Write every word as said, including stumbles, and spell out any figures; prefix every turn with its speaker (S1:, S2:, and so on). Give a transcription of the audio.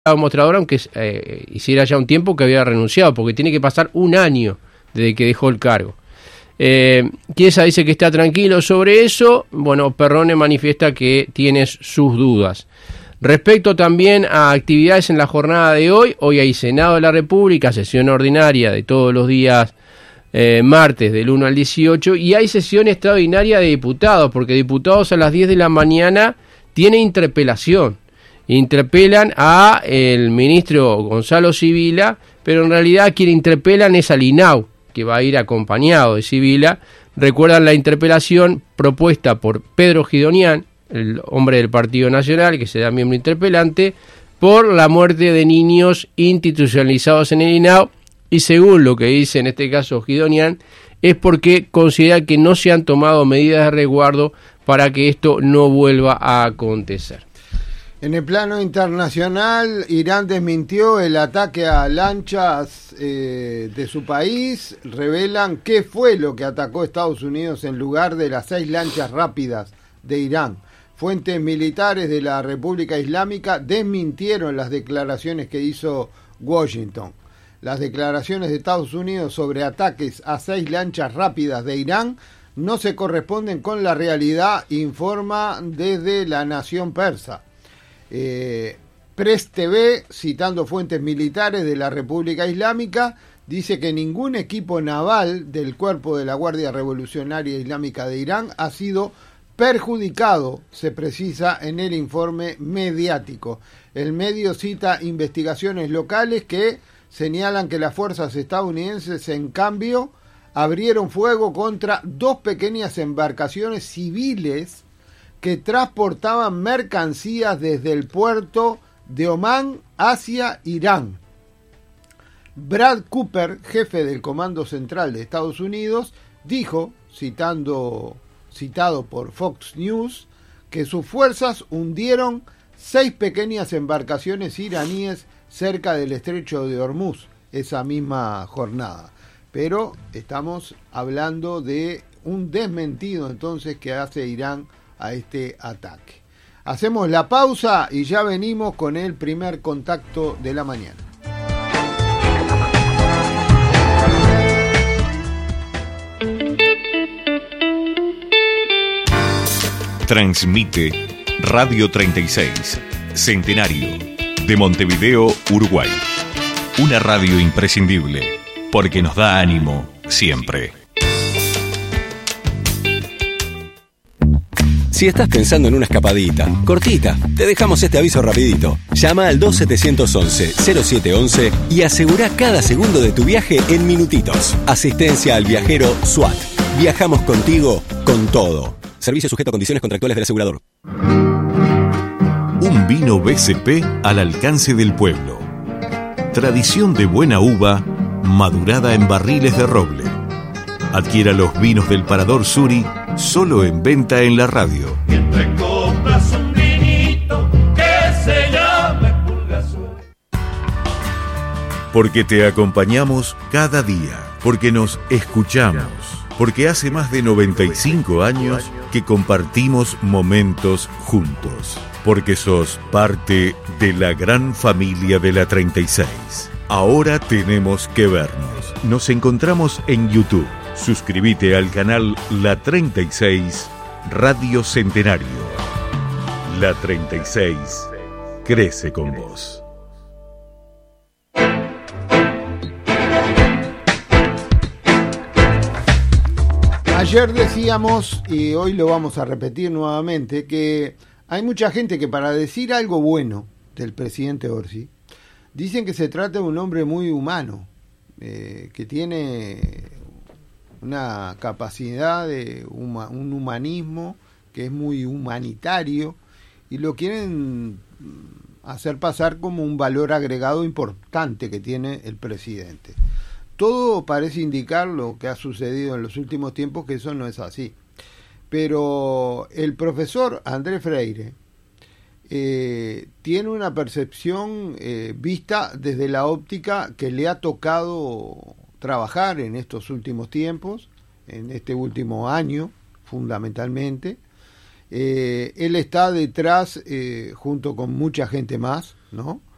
S1: mostrador, aunque eh, hiciera ya un tiempo que había renunciado, porque tiene que pasar un año desde que dejó el cargo. Eh, Chiesa dice que está tranquilo sobre eso. Bueno, Perrone manifiesta que tiene sus dudas. Respecto también a actividades en la jornada de hoy, hoy hay Senado de la República, sesión ordinaria de todos los días eh, martes del uno al dieciocho, y hay sesión extraordinaria de diputados, porque diputados a las diez de la mañana tiene interpelación. Interpelan a el ministro Gonzalo Sibila, pero en realidad a quien interpelan es al INAU, que va a ir acompañado de Sibila. Recuerdan la interpelación propuesta por Pedro Gidonian, el hombre del Partido Nacional, que será miembro interpelante, por la muerte de niños institucionalizados en el INAU, y según lo que dice en este caso Gidonian, es porque considera que no se han tomado medidas de resguardo para que esto no vuelva a acontecer.
S2: En el plano internacional, Irán desmintió el ataque a lanchas eh, de su país. Revelan qué fue lo que atacó Estados Unidos en lugar de las seis lanchas rápidas de Irán. Fuentes militares de la República Islámica desmintieron las declaraciones que hizo Washington. Las declaraciones de Estados Unidos sobre ataques a seis lanchas rápidas de Irán no se corresponden con la realidad, informa desde la Nación Persa. Eh, Press T V, citando fuentes militares de la República Islámica, dice que ningún equipo naval del cuerpo de la Guardia Revolucionaria Islámica de Irán ha sido perjudicado, se precisa en el informe mediático. El medio cita investigaciones locales que señalan que las fuerzas estadounidenses, en cambio, abrieron fuego contra dos pequeñas embarcaciones civiles que transportaban mercancías desde el puerto de Omán hacia Irán. Brad Cooper, jefe del Comando Central de Estados Unidos, dijo, citando, citado por Fox News, que sus fuerzas hundieron seis pequeñas embarcaciones iraníes cerca del estrecho de Hormuz esa misma jornada. Pero estamos hablando de un desmentido entonces que hace Irán a este ataque. Hacemos la pausa y ya venimos con el primer contacto de la mañana.
S3: Transmite Radio treinta y seis, Centenario, de Montevideo, Uruguay. Una radio imprescindible, porque nos da ánimo siempre.
S4: Si estás pensando en una escapadita, cortita, te dejamos este aviso rapidito. Llama al dos siete once, cero siete once y asegura cada segundo de tu viaje en minutitos. Asistencia al viajero SWAT. Viajamos contigo con todo. Servicio sujeto a condiciones contractuales del asegurador.
S3: Un vino B C P al alcance del pueblo. Tradición de buena uva, madurada en barriles de roble. Adquiera los vinos del Parador Suri, solo en venta en la radio.
S5: Mientras compras un vinito que se llame Pulgasur.
S3: Porque te acompañamos cada día, porque nos escuchamos, porque hace más de noventa y cinco años que compartimos momentos juntos, porque sos parte de la gran familia de la treinta y seis. Ahora tenemos que vernos. Nos encontramos en YouTube. Suscríbete al canal La treinta y seis Radio Centenario. La treinta y seis crece con vos.
S2: Ayer decíamos, y hoy lo vamos a repetir nuevamente, que hay mucha gente que para decir algo bueno del presidente Orsi, dicen que se trata de un hombre muy humano, eh, que tiene una capacidad de uma, un humanismo que es muy humanitario, y lo quieren hacer pasar como un valor agregado importante que tiene el presidente. Todo parece indicar lo que ha sucedido en los últimos tiempos, que eso no es así. Pero el profesor Andrés Freire eh, tiene una percepción eh, vista desde la óptica que le ha tocado trabajar en estos últimos tiempos, en este último año fundamentalmente. Eh, él está detrás, eh, junto con mucha gente más, ¿no?